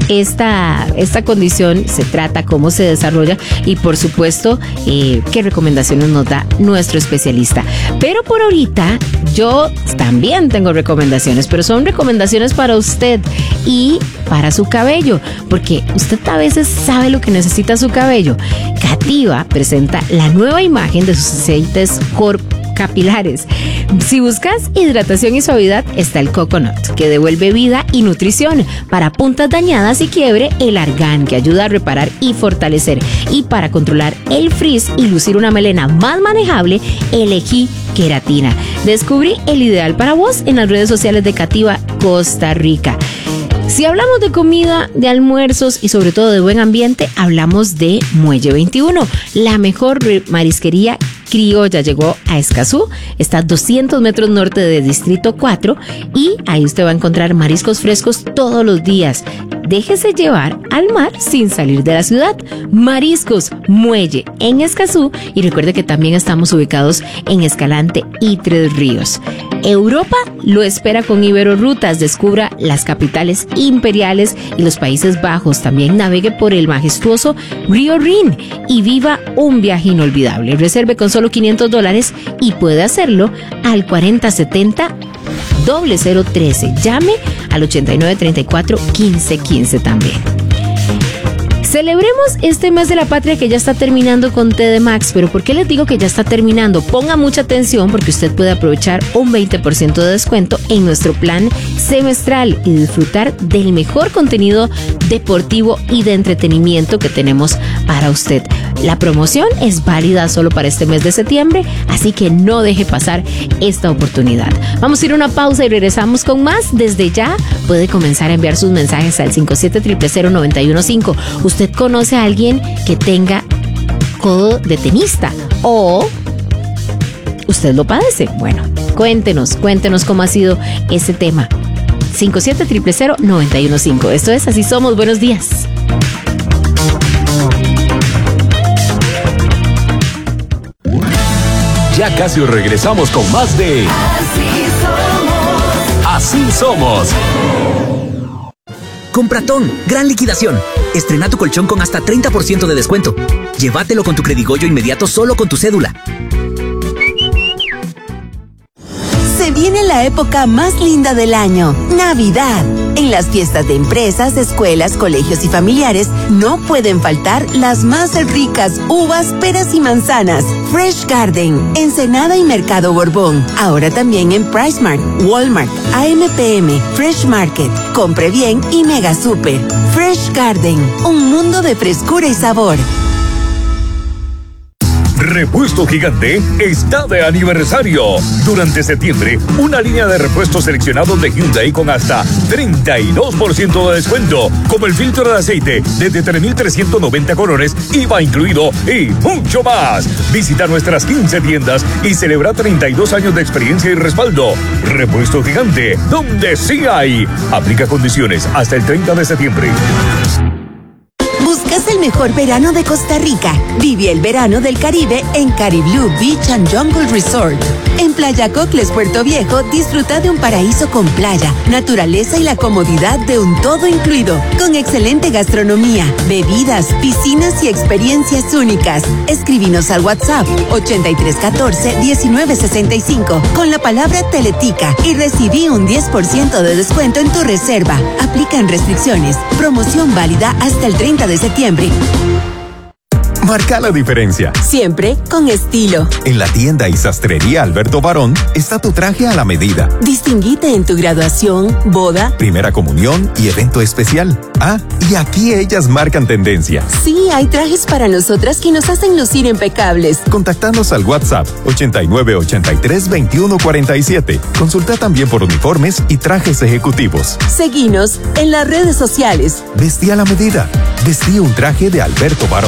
esta condición se trata, cómo se desarrolla y por supuesto qué recomendaciones nos da nuestro especialista. Pero por ahorita yo también tengo recomendaciones, pero son recomendaciones para usted y para su cabello, porque usted a veces sabe lo que necesita su cabello. Cativa presenta la nueva imagen de sus aceites capilares. Si buscas hidratación y suavidad, está el Coconut, que devuelve vida y nutrición. Para puntas dañadas y quiebre, el Argan, que ayuda a reparar y fortalecer. Y para controlar el frizz y lucir una melena más manejable, elegí Queratina. Descubrí el ideal para vos en las redes sociales de Cativa Costa Rica. Si hablamos de comida, de almuerzos y sobre todo de buen ambiente, hablamos de Muelle 21, la mejor marisquería criolla. Llegó a Escazú, está a 200 metros norte de Distrito 4 y ahí usted va a encontrar mariscos frescos todos los días. Déjese llevar al mar sin salir de la ciudad. Mariscos Muelle en Escazú, y recuerde que también estamos ubicados en Escalante y Tres Ríos. Europa lo espera con Iberorrutas. Descubra las capitales imperiales y los Países Bajos. También navegue por el majestuoso río Rin y viva un viaje inolvidable. Reserve con solo $500 y puede hacerlo al 4070-0013. Llame al 8934-1515 también. Celebremos este mes de la patria que ya está terminando con TD Max. Pero ¿por qué les digo que ya está terminando? Ponga mucha atención porque usted puede aprovechar un 20% de descuento en nuestro plan semestral y disfrutar del mejor contenido deportivo y de entretenimiento que tenemos para usted. La promoción es válida solo para este mes de septiembre, así que no deje pasar esta oportunidad. Vamos a ir a una pausa y regresamos con más. Desde ya puede comenzar a enviar sus mensajes al 57000915. ¿Usted conoce a alguien que tenga codo de tenista o usted lo padece? Bueno, cuéntenos cómo ha sido ese tema. 57000915. Esto es Así Somos. Buenos días. Ya casi regresamos con más de Así Somos. Compratón, gran liquidación. Estrena tu colchón con hasta 30% de descuento. Llévatelo con tu Credigoyo inmediato solo con tu cédula. Se viene la época más linda del año, Navidad. En las fiestas de empresas, escuelas, colegios y familiares no pueden faltar las más ricas uvas, peras y manzanas. Fresh Garden, Ensenada y Mercado Borbón. Ahora también en PriceMart, Walmart, AMPM, Fresh Market. Compre bien y Mega Super. Fresh Garden, un mundo de frescura y sabor. Repuesto Gigante está de aniversario. Durante septiembre, una línea de repuestos seleccionados de Hyundai con hasta 32% de descuento, como el filtro de aceite desde 3,390 colones, IVA incluido y mucho más. Visita nuestras 15 tiendas y celebra 32 años de experiencia y respaldo. Repuesto Gigante, donde sí hay. Aplica condiciones hasta el 30 de septiembre. ¿Buscas el mejor verano de Costa Rica? Vive el verano del Caribe en Cariblú Beach and Jungle Resort. En Playa Cocles, Puerto Viejo, disfruta de un paraíso con playa, naturaleza y la comodidad de un todo incluido, con excelente gastronomía, bebidas, piscinas y experiencias únicas. Escríbenos al WhatsApp 8314-1965 con la palabra Teletica y recibí un 10% de descuento en tu reserva. Aplican restricciones. Promoción válida hasta el 30 de septiembre. Marca la diferencia. Siempre con estilo. En la tienda y sastrería Alberto Barón está tu traje a la medida. Distinguite en tu graduación, boda, primera comunión y evento especial. Ah, y aquí ellas marcan tendencia. Sí, hay trajes para nosotras que nos hacen lucir impecables. Contactanos al WhatsApp 8983-2147. Consulta también por uniformes y trajes ejecutivos. Seguinos en las redes sociales. Vestí a la medida. Vestí un traje de Alberto Barón.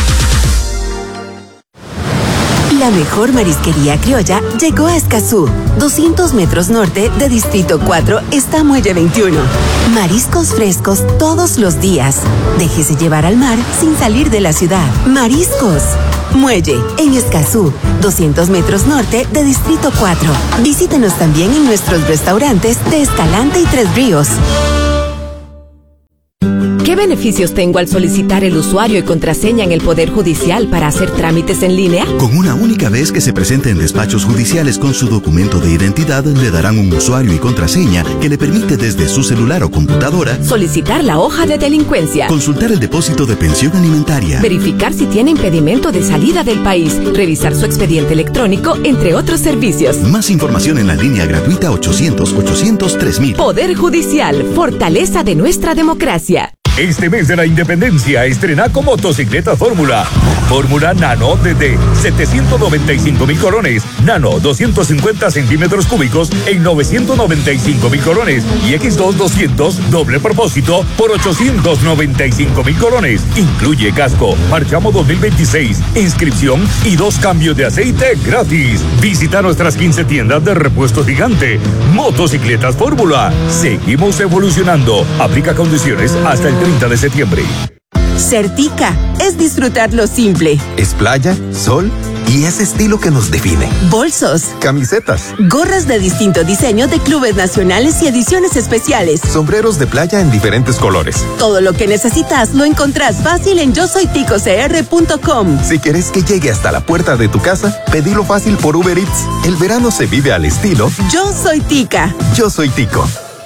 La mejor marisquería criolla llegó a Escazú. 200 metros norte de Distrito 4 está Muelle 21. Mariscos frescos todos los días. Déjese llevar al mar sin salir de la ciudad. Mariscos Muelle en Escazú, 200 metros norte de Distrito 4. Visítenos también en nuestros restaurantes de Escalante y Tres Ríos. ¿Qué beneficios tengo al solicitar el usuario y contraseña en el Poder Judicial para hacer trámites en línea? Con una única vez que se presente en despachos judiciales con su documento de identidad, le darán un usuario y contraseña que le permite desde su celular o computadora solicitar la hoja de delincuencia, consultar el depósito de pensión alimentaria, verificar si tiene impedimento de salida del país, revisar su expediente electrónico, entre otros servicios. Más información en la línea gratuita 800-800-3000. Poder Judicial, fortaleza de nuestra democracia. Este mes de la Independencia estrena con motocicletas Fórmula. Fórmula Nano desde 795,000 colones. Nano 250 centímetros cúbicos en 995,000 colones. Y X2 200 doble propósito por 895,000 colones. Incluye casco, marchamo 2026, inscripción y 2 cambios de aceite gratis. Visita nuestras 15 tiendas de repuesto gigante. Motocicletas Fórmula. Seguimos evolucionando. Aplica condiciones hasta el 30 de septiembre. Certica es disfrutar lo simple. Es playa, sol y ese estilo que nos define. Bolsos, Camisetas, gorras de distinto diseño de clubes nacionales y ediciones especiales. sombreros de playa en diferentes colores. Todo lo que necesitas lo encontrás fácil en yosoyticocr.com. Si quieres que llegue hasta la puerta de tu casa, pedilo fácil por Uber Eats. El verano se vive al estilo Yo soy Tica. Yo soy Tico.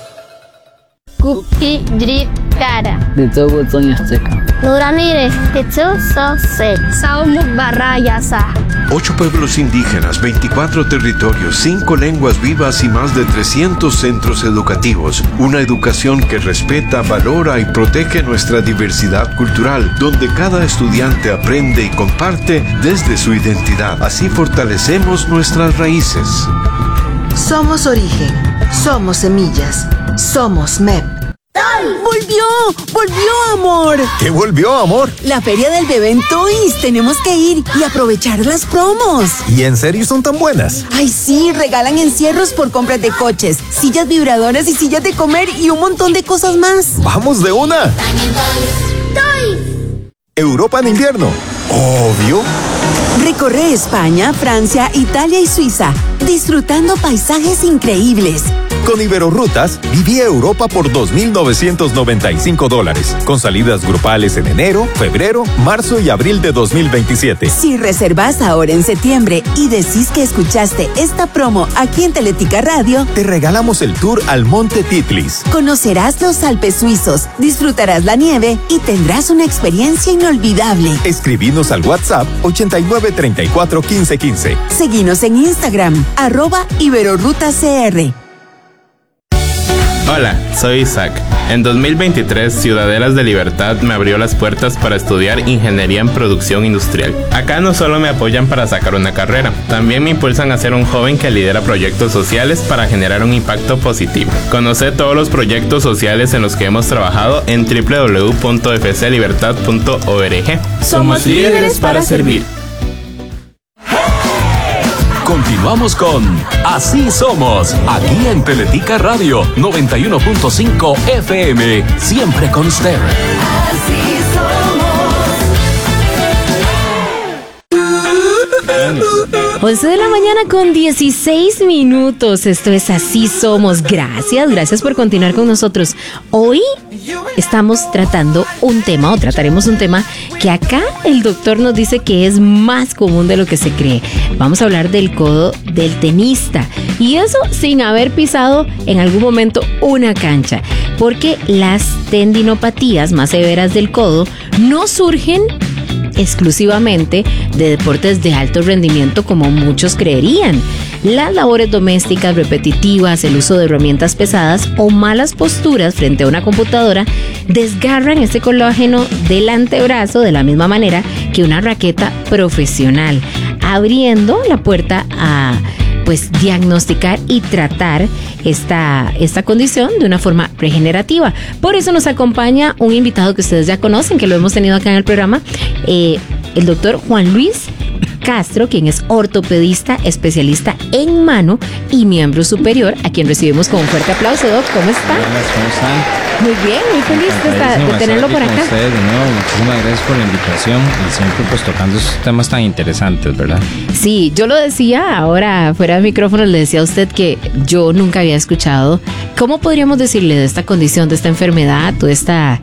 Cookie Drip Cara. Dito Sonia Seca. Nuranire, Tetsu Sose. Saumuk Barayasa. 8 pueblos indígenas, 24 territorios, 5 lenguas vivas y más de 300 centros educativos. Una educación que respeta, valora y protege nuestra diversidad cultural, donde cada estudiante aprende y comparte desde su identidad. Así fortalecemos nuestras raíces. Somos origen, somos semillas, somos MEP. ¡Volvió, amor! ¿Qué volvió, amor? La feria del bebé en Toys. Tenemos que ir y aprovechar las promos. ¿Y en serio son tan buenas? Ay, sí, regalan encierros por compras de coches, sillas vibradoras y sillas de comer y un montón de cosas más. ¡Vamos de una! Europa en invierno. Obvio. Recorre España, Francia, Italia y Suiza, disfrutando paisajes increíbles. Con Iberorrutas, viví Europa por $2,995, con salidas grupales en enero, febrero, marzo y abril de 2027. Si reservas ahora en septiembre y decís que escuchaste esta promo aquí en Teletica Radio, te regalamos el tour al Monte Titlis. Conocerás los Alpes suizos, disfrutarás la nieve y tendrás una experiencia inolvidable. Escribinos al WhatsApp 8934-1515. Seguinos en Instagram, @IberorrutaCR. Hola, soy Isaac. En 2023, Ciudadelas de Libertad me abrió las puertas para estudiar Ingeniería en Producción Industrial. Acá no solo me apoyan para sacar una carrera, también me impulsan a ser un joven que lidera proyectos sociales para generar un impacto positivo. Conoce todos los proyectos sociales en los que hemos trabajado en www.fclibertad.org. Somos líderes para servir. Continuamos con Así Somos, aquí en Teletica Radio 91.5 FM, siempre con usted. Así somos. 11 de la mañana con 16 minutos. Esto es Así Somos. Gracias por continuar con nosotros. Hoy estamos tratando trataremos un tema que acá el doctor nos dice que es más común de lo que se cree. Vamos a hablar del codo del tenista. Y eso sin haber pisado en algún momento una cancha. Porque las tendinopatías más severas del codo no surgen exclusivamente de deportes de alto rendimiento como muchos creerían. Las labores domésticas repetitivas, el uso de herramientas pesadas o malas posturas frente a una computadora desgarran este colágeno del antebrazo de la misma manera que una raqueta profesional, abriendo la puerta a diagnosticar y tratar esta condición de una forma regenerativa. Por eso nos acompaña un invitado que ustedes ya conocen, que lo hemos tenido acá en el programa, el doctor Juan Luis Castro, quien es ortopedista, especialista en mano y miembro superior, a quien recibimos con un fuerte aplauso. Doc, ¿cómo está? Buenas, ¿cómo están? Muy bien, muy feliz de tenerlo por acá. Ustedes de nuevo, muchísimas gracias por la invitación y siempre tocando esos temas tan interesantes, ¿verdad? Sí, yo lo decía ahora fuera de micrófono, le decía a usted que yo nunca había escuchado. ¿Cómo podríamos decirle de esta condición, de esta enfermedad o esta